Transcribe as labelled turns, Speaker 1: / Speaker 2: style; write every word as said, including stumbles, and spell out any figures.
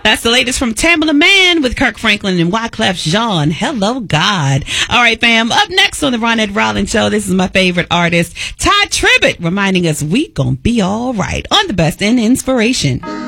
Speaker 1: That's the latest from Tamala Man with Kirk Franklin and Wyclef Jean. Hello, God. All right, fam. Up next on the Ronette Rollins Show, this is my favorite artist, Ty Tribbett, reminding us we gonna be all right on the best in inspiration.